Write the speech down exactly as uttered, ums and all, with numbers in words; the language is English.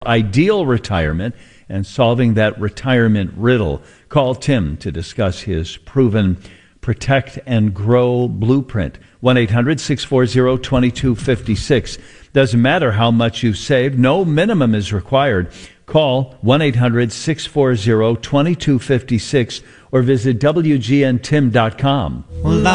ideal retirement and solving that retirement riddle. Call Tim to discuss his proven Protect and Grow blueprint. one eight hundred six four zero two two five six. Doesn't matter how much you've saved. No minimum is required. Call one eight hundred six four zero two two five six or visit W G N Tim dot com.